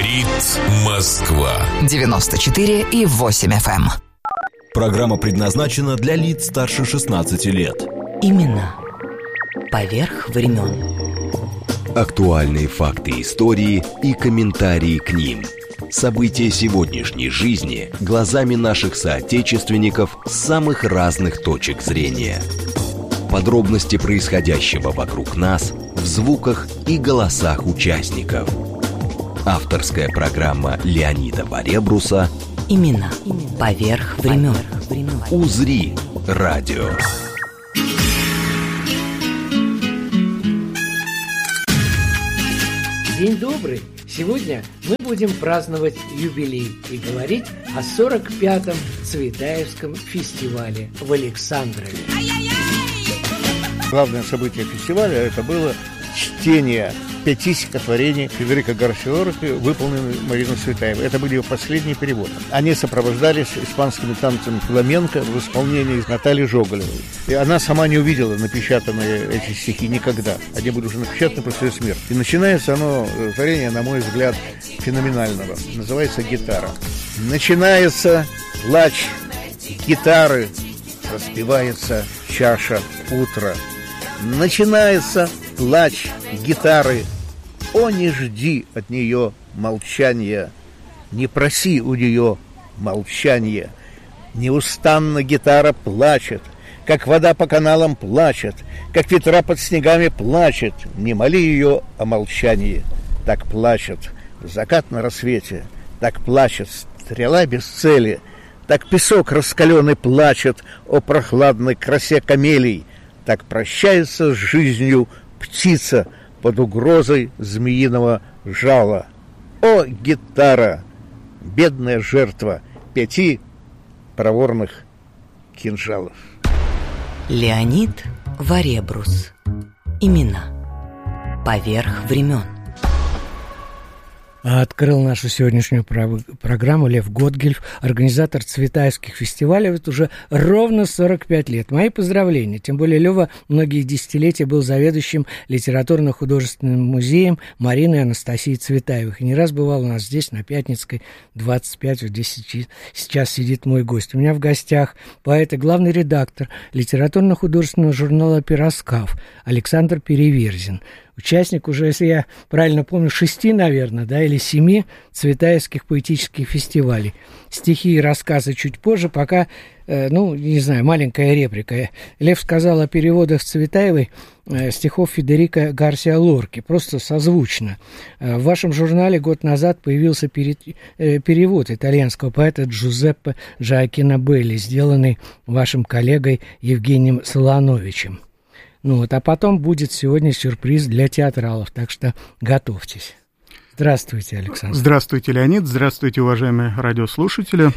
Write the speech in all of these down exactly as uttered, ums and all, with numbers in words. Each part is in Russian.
Говорит Москва. девяносто четыре и восемь эф эм. Программа предназначена для лиц старше шестнадцати лет. Имена поверх времен. Актуальные факты истории и комментарии к ним. События сегодняшней жизни глазами наших соотечественников с самых разных точек зрения. Подробности происходящего вокруг нас в звуках и голосах участников. Авторская программа Леонида Варебруса Имена поверх времен. «Узри радио». День добрый! Сегодня мы будем праздновать юбилей и говорить о сорок пятом Цветаевском фестивале в Александрове. Главное событие фестиваля – это было чтение пяти стихотворений Федерико Гарсиа Лорки, выполненных Мариной Цветаевой. Это были его последние переводы. Они сопровождались испанскими танцами фламенко в исполнении Натальи Жоголевой. И она сама не увидела напечатанные эти стихи никогда. Они были уже напечатаны после ее смерти. И начинается оно, творение, на мой взгляд, феноменального. Называется «Гитара». Начинается плач гитары, распевается чаша утра. Начинается плач гитары. О, не жди от нее молчания, не проси у нее молчания. Неустанно гитара плачет, как вода по каналам плачет, как ветра под снегами плачет. Не моли ее о молчании. Так плачет закат на рассвете, так плачет стрела без цели, так песок раскаленный плачет о прохладной красе камелий. Так прощается с жизнью птица под угрозой змеиного жала. О, гитара, бедная жертва пяти проворных кинжалов. Леонид Варебрус. Имена поверх времен. Открыл нашу сегодняшнюю программу Лев Готгельф, организатор Цветаевских фестивалей. Вот уже ровно сорок пять лет. Мои поздравления. Тем более Лева многие десятилетия был заведующим литературно-художественным музеем Марины Анастасии Цветаевых. И не раз бывал у нас здесь, на Пятницкой, двадцать пять, вот здесь сейчас сидит мой гость. У меня в гостях поэт и главный редактор литературно-художественного журнала «Пироскав» Александр Переверзин. Участник уже, если я правильно помню, шести, наверное, да, или семи цветаевских поэтических фестивалей. Стихи и рассказы чуть позже, пока, э, ну, не знаю, маленькая реплика. Лев сказал о переводах Цветаевой э, стихов Федерико Гарсиа Лорки, просто созвучно. Э, в вашем журнале год назад появился перед, э, перевод итальянского поэта Джузеппе Джоаккино Белли, сделанный вашим коллегой Евгением Солоновичем. Ну вот, а потом будет сегодня сюрприз для театралов, так что готовьтесь. Здравствуйте, Александр. Здравствуйте, Леонид. Здравствуйте, уважаемые радиослушатели.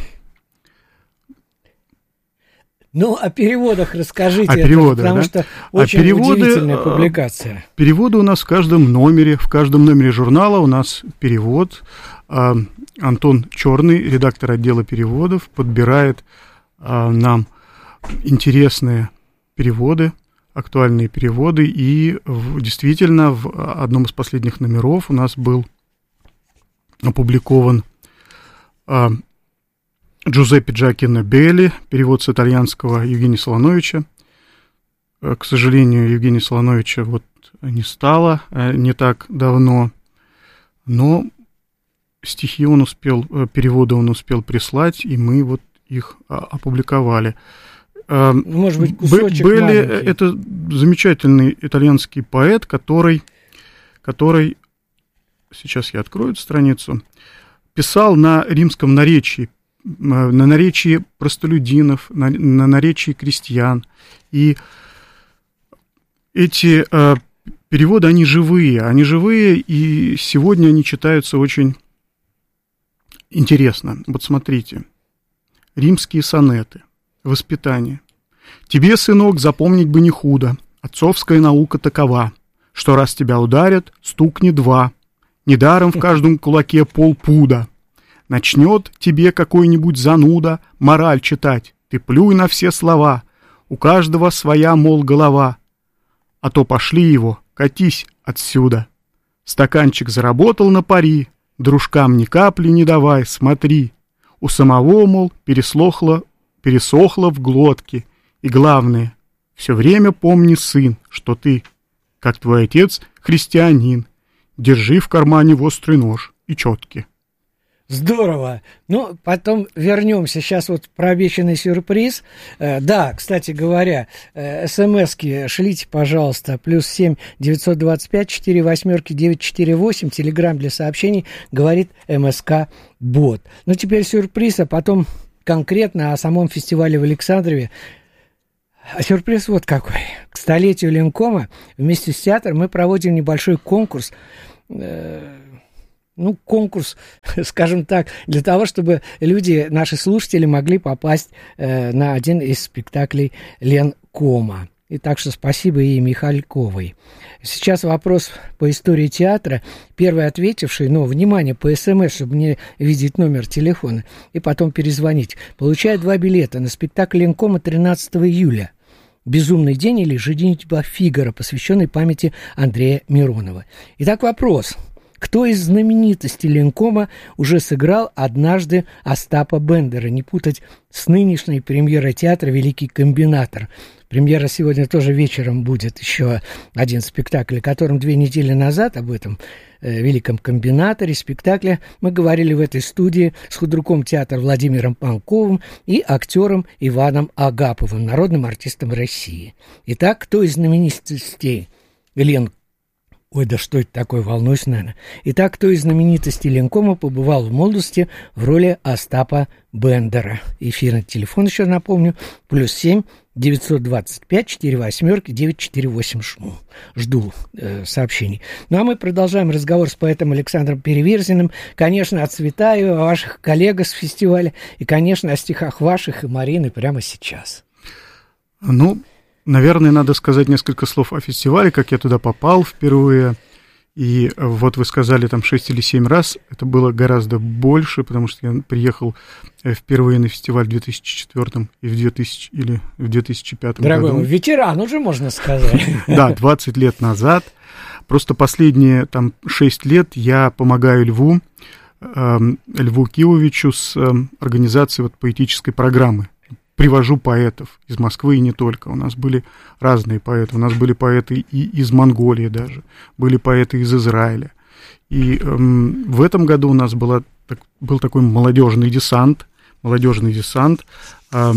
Ну, о переводах расскажите, о переводах, потому да? что очень а переводы, удивительная публикация. Переводы у нас в каждом номере, в каждом номере журнала у нас перевод. Антон Черный, редактор отдела переводов, подбирает нам интересные переводы, актуальные переводы, и в, действительно в одном из последних номеров у нас был опубликован а, Джузеппе Джоаккино Белли, перевод с итальянского Евгения Солоновича. А, к сожалению, Евгения Солоновича вот не стало а, не так давно, но стихи он успел, переводы он успел прислать, и мы вот их а, опубликовали. Может быть, кусочек Белли маленький. Это замечательный итальянский поэт, который, который, сейчас я открою эту страницу, писал на римском наречии, на наречии простолюдинов, на, на наречии крестьян. И эти э, переводы, они живые, они живые, и сегодня они читаются очень интересно. Вот смотрите, римские сонеты. Воспитание. Тебе, сынок, запомнить бы не худо. Отцовская наука такова, что раз тебя ударят, стукни два. Недаром в каждом кулаке полпуда. Начнет тебе какой-нибудь зануда мораль читать. Ты плюй на все слова. У каждого своя, мол, голова. А то пошли его, катись отсюда. Стаканчик заработал на пари. дружкам ни капли не давай, смотри. У самого, мол, переслохло, пересохло в глотке. И главное, все время помни, сын, что ты, как твой отец, христианин. Держи в кармане острый нож и четки. Здорово. Ну, потом вернемся. Сейчас вот про обещанный сюрприз. Э, да, кстати говоря, э, смс-ки шлите, пожалуйста. Плюс семь девятьсот двадцать пять четыре восьмерки девять четыре восемь. Телеграм для сообщений, говорит МСК-бот. Ну, теперь сюрприз, а потом конкретно о самом фестивале в Александрове. А сюрприз вот какой. К столетию Ленкома вместе с театром мы проводим небольшой конкурс. Э, Ну, конкурс, скажем так, для того, чтобы люди, наши слушатели, могли попасть э, на один из спектаклей Ленкома. И так что спасибо ей Михальковой. Сейчас вопрос по истории театра. Первый ответивший, но, внимание, по СМС, чтобы не видеть номер телефона, и потом перезвонить, получает два билета на спектакль Ленкома тринадцатого июля. «Безумный день» или «Женитьба Фигаро», посвященный памяти Андрея Миронова. Итак, вопрос. Кто из знаменитостей Ленкома уже сыграл однажды Остапа Бендера? Не путать с нынешней премьерой театра «Великий комбинатор». Премьера сегодня тоже вечером будет, еще один спектакль, о котором две недели назад, об этом э, «Великом комбинаторе» спектакле, мы говорили в этой студии с худруком театра Владимиром Панковым и актером Иваном Агаповым, народным артистом России. Итак, кто из знаменитостей Ленкома? Ой, да что это такое, волнуюсь, наверное. Итак, кто из знаменитостей Ленкома побывал в молодости в роли Остапа Бендера? Эфирный телефон, еще напомню, плюс семь девятьсот двадцать пять четыре восьмерки девять четыре восемь. Жду, жду э, сообщений. Ну, а мы продолжаем разговор с поэтом Александром Переверзиным. Конечно, о Цветаеве, о ваших коллегах с фестиваля и, конечно, о стихах ваших и Марины прямо сейчас. Ну... Наверное, надо сказать несколько слов о фестивале, как я туда попал впервые. И вот вы сказали там шесть или семь раз, это было гораздо больше, потому что я приехал впервые на фестиваль в две тысячи четвёртом и в две тысячи, или в две тысячи пятом году. Дорогой, ветеран уже, можно сказать. Да, двадцать лет назад. Просто последние там шесть лет я помогаю Льву, Льву Кивовичу с организацией вот поэтической программы. Привожу поэтов из Москвы и не только. У нас были разные поэты. У нас были поэты и из Монголии даже. Были поэты из Израиля. И эм, в этом году у нас была, так, был такой молодежный десант. Молодежный десант. Э,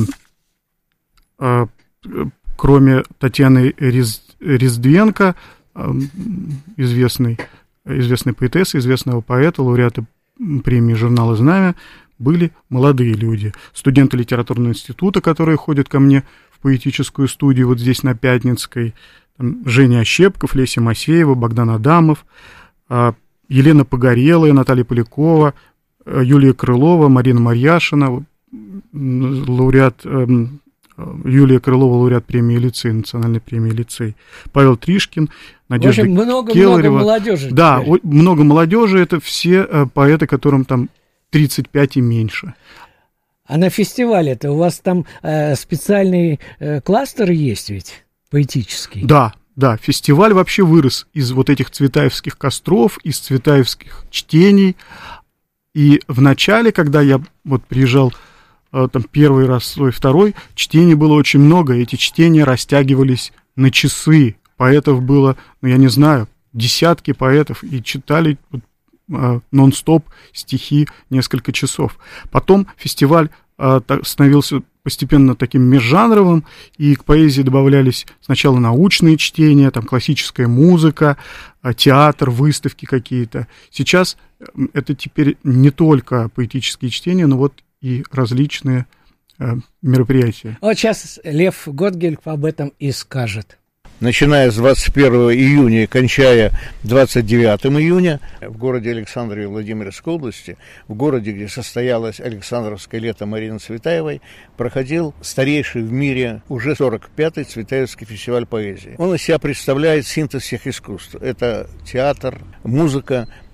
э, кроме Татьяны Рез, Рездвенко, э, известной, известной поэтессы, известного поэта, лауреата премии журнала «Знамя», были молодые люди, студенты литературного института, которые ходят ко мне в поэтическую студию вот здесь на Пятницкой, там Женя Ощепков, Леся Масеева, Богдан Адамов, Елена Погорелая, Наталья Полякова, Юлия Крылова, Марина Марьяшина, лауреат, Юлия Крылова, лауреат премии «Лицей», национальной премии «Лицей», Павел Тришкин, Надежда Келарева. Много-много молодежи. Да, теперь. много молодежи, это все поэты, которым там тридцать пять и меньше. А на фестивале-то у вас там э, специальный э, кластер есть ведь, поэтический? Да, да, фестиваль вообще вырос из вот этих цветаевских костров, из цветаевских чтений. И в начале, когда я вот приезжал э, там первый раз, свой второй, чтений было очень много, эти чтения растягивались на часы. Поэтов было, ну я не знаю, десятки поэтов, и читали вот, нон-стоп стихи несколько часов. Потом фестиваль а, становился постепенно таким межжанровым, и к поэзии добавлялись сначала научные чтения, там классическая музыка, а, театр, выставки какие-то. Сейчас это теперь не только поэтические чтения, но вот и различные а, мероприятия. Вот сейчас Лев Готгельф об этом и скажет. Начиная с двадцать первого июня и кончая двадцать девятого июня в городе Александрове Владимирской области, в городе, где состоялось Александровское лето Марины Цветаевой, проходил старейший в мире уже сорок пятый Цветаевский фестиваль поэзии. Он из себя представляет синтез всех искусств. Это театр, музыка,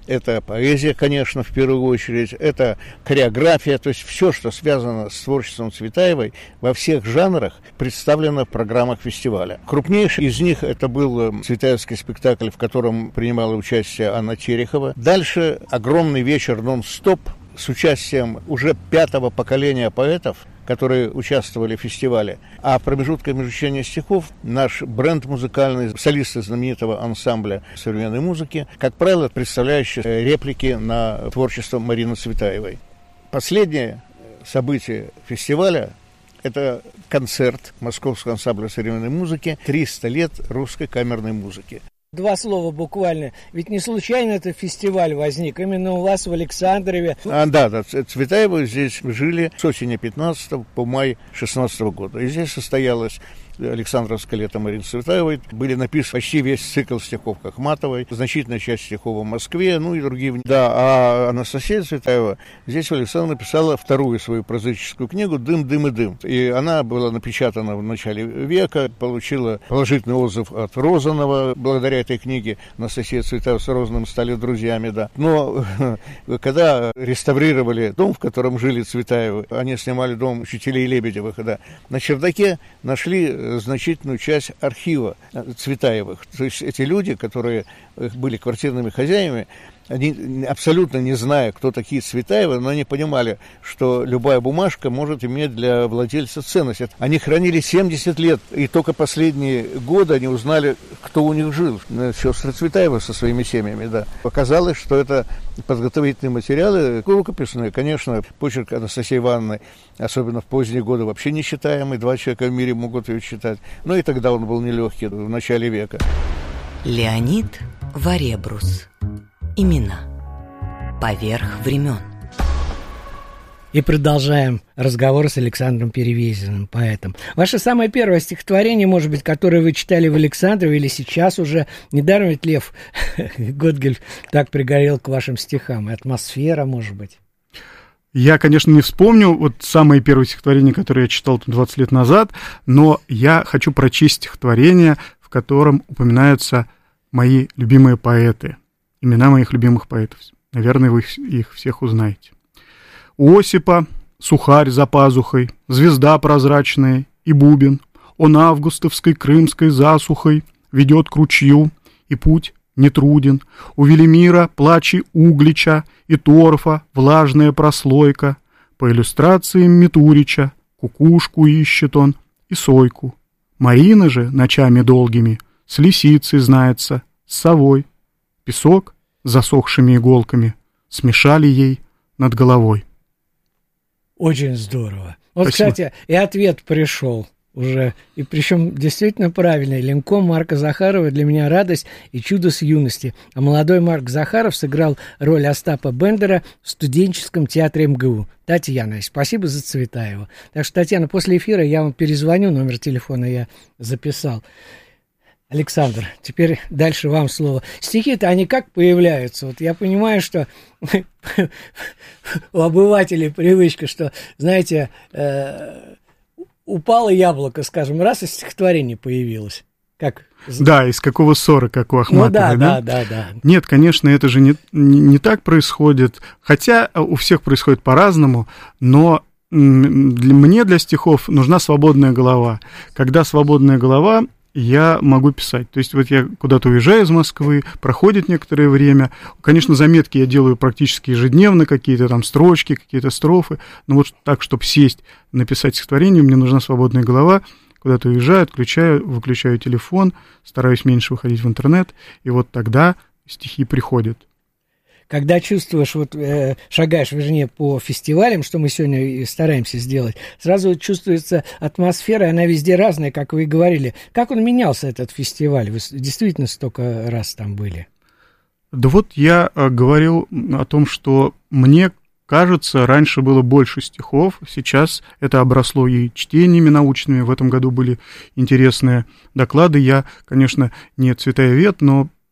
это поэзия, конечно, в первую очередь, это хореография, то есть все, что связано с творчеством Цветаевой во всех жанрах, представлено в программах фестиваля. Крупнейший из них это был цветаевский спектакль, в котором принимала участие Анна Терехова. Дальше огромный вечер нон-стоп с участием уже пятого поколения поэтов, которые участвовали в фестивале. А промежутком между чтения стихов наш бренд музыкальный, солисты знаменитого ансамбля современной музыки, как правило, представляющие реплики на творчество Марины Цветаевой. Последнее событие фестиваля – это концерт Московского ансамбля современной музыки «триста лет русской камерной музыки». Два слова буквально. Ведь не случайно этот фестиваль возник именно у вас в Александрове. А, да, да, Цветаевы здесь жили с осени пятнадцатого по май шестнадцатого года. И здесь состоялось Александровское лето Марины Цветаевой. Были написаны почти весь цикл стихов Ахматовой, значительная часть стихов в Москве, ну и другие. Да, а Анастасия Цветаева здесь в Александре написала вторую свою прозаическую книгу «Дым, дым и дым». И она была напечатана в начале века, получила положительный отзыв от Розанова. Благодаря этой книге Анастасия Цветаева с Розановым стали друзьями, да. Но когда реставрировали дом, в котором жили Цветаевы, они снимали дом учителей Лебедевых, да, на чердаке нашли значительную часть архива Цветаевых. То есть эти люди, которые были квартирными хозяевами, они, абсолютно не зная, кто такие Цветаевы, но они понимали, что любая бумажка может иметь для владельца ценность. Они хранили семьдесят лет, и только последние годы они узнали, кто у них жил. Сестры Цветаевы со своими семьями, да. Оказалось, что это подготовительные материалы, рукописные. Конечно, почерк Анастасии Ивановны, особенно в поздние годы, вообще не читаемый. Два человека в мире могут ее читать. Но и тогда он был нелегкий, в начале века. Леонид Варебрус. Имена. Поверх времен. И продолжаем разговор с Александром Перевезиным, поэтом. Ваше самое первое стихотворение, может быть, которое вы читали в Александрове или сейчас уже, недаром ведь Лев Готгельф так пригорел к вашим стихам, и атмосфера, может быть. Я, конечно, не вспомню вот самое первое стихотворение, которое я читал двадцать лет назад, но я хочу прочесть стихотворение, в котором упоминаются мои любимые поэты. Имена моих любимых поэтов. Наверное, вы их всех узнаете. У Осипа сухарь за пазухой, звезда прозрачная и бубен. Он августовской крымской засухой ведет к ручью, и путь нетруден. У Велимира плачи Углича и торфа влажная прослойка. По иллюстрациям Митурича кукушку ищет он и сойку. Марина же ночами долгими с лисицей знается, с совой. Песок с засохшими иголками смешали ей над головой. Очень здорово. Вот, Спасибо. Кстати, и ответ пришел уже, и причем действительно правильный. Ленком Марка Захарова для меня радость и чудо с юности. А молодой Марк Захаров сыграл роль Остапа Бендера в студенческом театре эм гэ у. Татьяна, спасибо за Цветаеву. Так что, Татьяна, после эфира я вам перезвоню, номер телефона я записал. Александр, теперь дальше вам слово. Стихи-то, они как появляются? Вот я понимаю, что у обывателей привычка, что, знаете, э, упало яблоко, скажем, раз, и стихотворение появилось. Как? Да, из какого ссора, как у Ахматовой, ну, да, да? да, да, да. Нет, конечно, это же не, не, не так происходит, хотя у всех происходит по-разному, но для, мне для стихов нужна свободная голова. Когда свободная голова, я могу писать. То есть вот я куда-то уезжаю из Москвы, проходит некоторое время. Конечно, заметки я делаю практически ежедневно, какие-то там строчки, какие-то строфы. Но вот так, чтобы сесть, написать стихотворение, мне нужна свободная голова. Куда-то уезжаю, отключаю, выключаю телефон, стараюсь меньше выходить в интернет. И вот тогда стихи приходят. Когда чувствуешь, вот э, шагаешь, вернее, по фестивалям, что мы сегодня и стараемся сделать, сразу чувствуется атмосфера, и она везде разная, как вы и говорили. Как он менялся, этот фестиваль? Вы действительно столько раз там были? Да вот я э, говорил о том, что мне кажется, раньше было больше стихов, сейчас это обросло и чтениями научными. В этом году были интересные доклады. Я, конечно, не цветаевед, но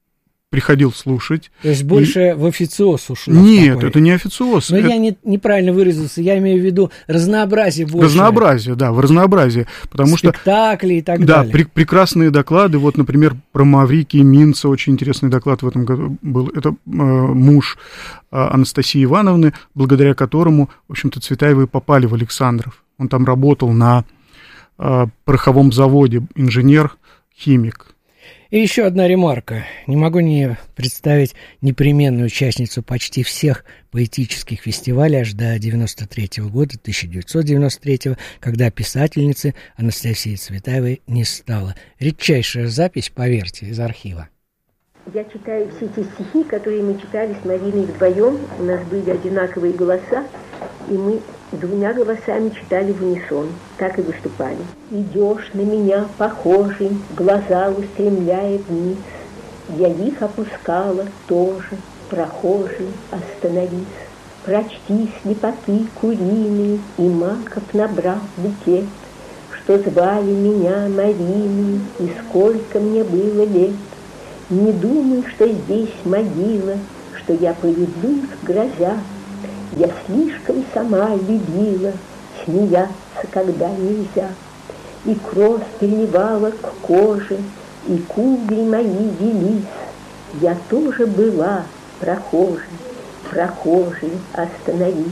приходил слушать. То есть больше и... в официоз ушло? Нет, такой. это не официоз. Но это... я не, неправильно выразился, я имею в виду разнообразие больше. Разнообразие, да, в разнообразии. Потому спектакли что, и так да, далее. Да, пр- прекрасные доклады. Вот, например, про Маврикия Минца очень интересный доклад в этом году был. Это э, муж э, Анастасии Ивановны, благодаря которому, в общем-то, Цветаевы попали в Александров. Он там работал на э, пороховом заводе, инженер-химик. И еще одна ремарка. Не могу не представить непременную участницу почти всех поэтических фестивалей аж до девяносто третьего года, тысяча девятьсот девяносто третьего, когда писательницы Анастасии Цветаевой не стало. Редчайшая запись, поверьте, из архива. Я читаю все те стихи, которые мы читали с Мариной вдвоем. У нас были одинаковые голоса, и мы двумя голосами читали в унисон. Так и выступали. Идешь на меня похожий, глаза устремляя вниз. Я их опускала тоже, прохожий, остановись. Прочти слепоты куриные, и маков набрал букет, что звали меня Мариной, и сколько мне было лет. Не думай, что здесь могила, что я поведу их грозя. Я слишком сама любила смеяться, когда нельзя. И кровь переливала к коже, и кудри мои велись. Я тоже была прохожей, прохожей, остановись.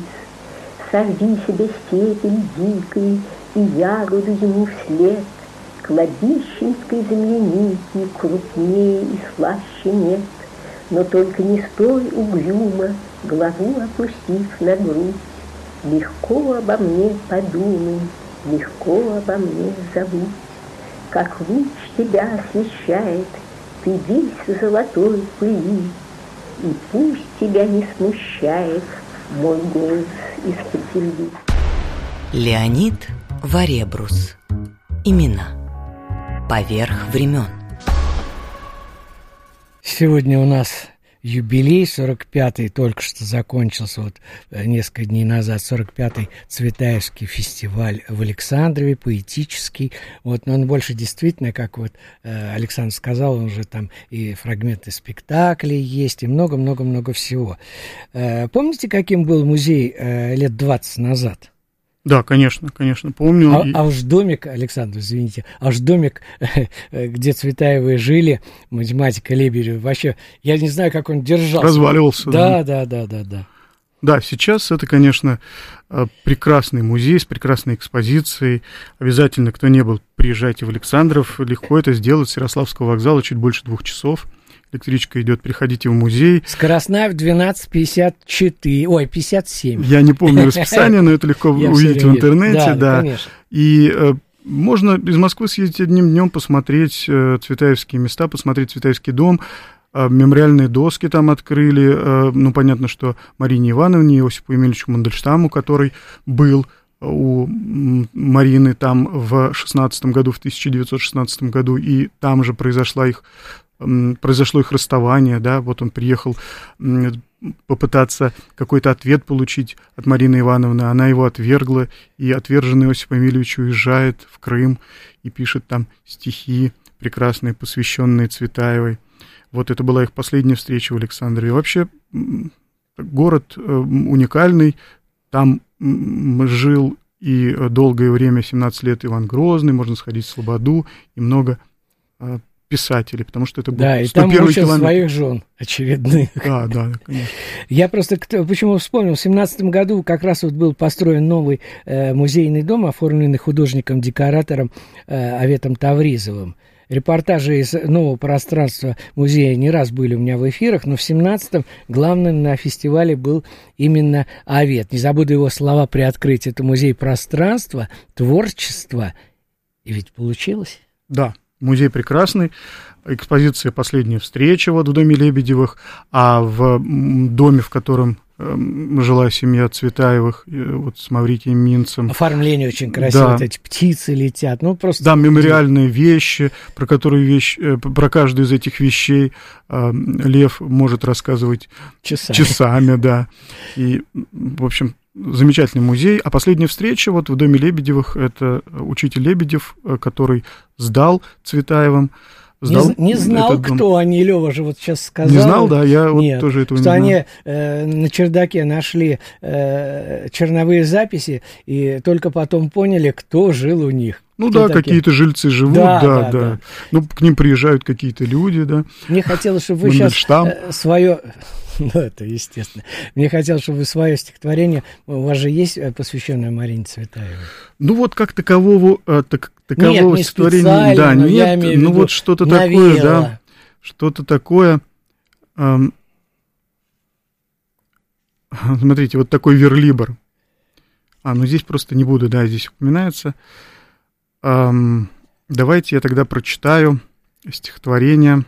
Сорви себе степель дикой, и ягоду ему вслед. Кладбищенской земляники крупнее и слаще нет. Но только не стой угрюмо, главу опустив на грудь. Легко обо мне подумай, легко обо мне забудь. Как луч тебя освещает, ты весь золотой пыли, и пусть тебя не смущает мой голос из-под земли. Леонид Варебрус. Имена. Поверх времен. Сегодня у нас юбилей, сорок пятый, только что закончился, вот несколько дней назад, сорок пятый Цветаевский фестиваль в Александрове, поэтический. Вот, но он больше действительно, как вот э, Александр сказал, он уже там и фрагменты спектаклей есть, и много-много-много всего. Э, помните, каким был музей э, лет двадцать назад? Да, конечно, конечно, помню. А, а уж домик, Александр, извините, а уж домик, где Цветаевы жили, математика Лебедева, вообще, я не знаю, как он держался. Разваливался. Да, да, да, да, да. Да, сейчас это, конечно, прекрасный музей с прекрасной экспозицией. Обязательно, кто не был, приезжайте в Александров. Легко это сделать с Ярославского вокзала, чуть больше двух часов. Электричка идет, приходите в музей. Скоростная в двенадцать пятьдесят четыре, ой, пятьдесят семь. Я не помню расписание, но это легко увидеть в интернете. Да, да. И э, можно из Москвы съездить одним днем, посмотреть э, цветаевские места, посмотреть Цветаевский дом. Э, мемориальные доски там открыли. Э, ну, понятно, что Марине Ивановне, Иосифу Емельевичу Мандельштаму, который был у Марины там в шестнадцатом году, в тысяча девятьсот шестнадцатом году, и там же произошла их произошло их расставание, да, вот он приехал попытаться какой-то ответ получить от Марины Ивановны, она его отвергла, и отверженный Иосиф Емельевич уезжает в Крым и пишет там стихи прекрасные, посвященные Цветаевой. Вот это была их последняя встреча в Александрове. Вообще город уникальный, там жил и долгое время, семнадцать лет, Иван Грозный, можно сходить в Слободу, и много писателей, потому что это был да, и там учат километр. Своих жен очередных. Да, да, конечно. Я просто почему вспомнил, в семнадцатом году как раз вот был построен новый э, музейный дом, оформленный художником-декоратором э, Аветом Тавризовым. Репортажи из нового пространства музея не раз были у меня в эфирах, но в семнадцатом главным на фестивале был именно Авет. Не забуду его слова при открытии. Это музей пространства, творчества. И ведь получилось. Да. Музей прекрасный, экспозиция «Последняя встреча» вот в доме Лебедевых, а в доме, в котором э, жила семья Цветаевых, э, вот с Маврикием Минцем. Оформление очень красивое, да. Вот эти птицы летят, ну просто... Да, мемориальные вещи, про которые вещь, э, про каждую из этих вещей э, Лев может рассказывать часами. часами, да, и, в общем... Замечательный музей. А последняя встреча вот в доме Лебедевых, это учитель Лебедев, который сдал Цветаевым сдал не, не знал, этот дом. кто они, Лёва же вот сейчас сказал. Не знал, да, я вот Нет, тоже этого что не знал. они э, на чердаке нашли э, черновые записи и только потом поняли, кто жил у них. Ну кто да, такие. какие-то жильцы живут, да, да, да, да, да. Ну, к ним приезжают какие-то люди, да. Мне хотелось, чтобы вы сейчас э, свое... Ну, это естественно. Мне хотелось, чтобы вы свое стихотворение... У вас же есть посвященное Марине Цветаевой? Ну, вот как такового, так, такового нет, не стихотворения... Да, нет, я имею в виду, ну, вот что-то навеяло. такое, да. Что-то такое... Эм, смотрите, вот такой верлибр. А, ну, здесь просто не буду, да, здесь упоминается. Эм, давайте я тогда прочитаю стихотворение...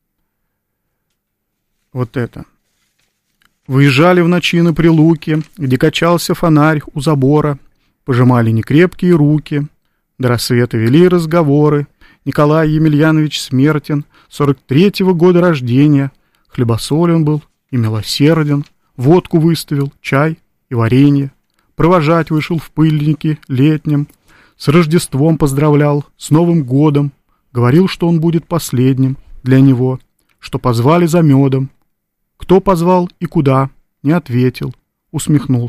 Вот это. Выезжали в ночи на Прилуки, где качался фонарь у забора, пожимали некрепкие руки, до рассвета вели разговоры. Николай Емельянович Смертин, сорок третьего года рождения, хлебосолен был и милосерден, водку выставил, чай и варенье, провожать вышел в пыльнике летнем, с Рождеством поздравлял, с Новым годом, говорил, что он будет последним для него, что позвали за медом. Кто позвал и куда, не ответил, усмехнулся.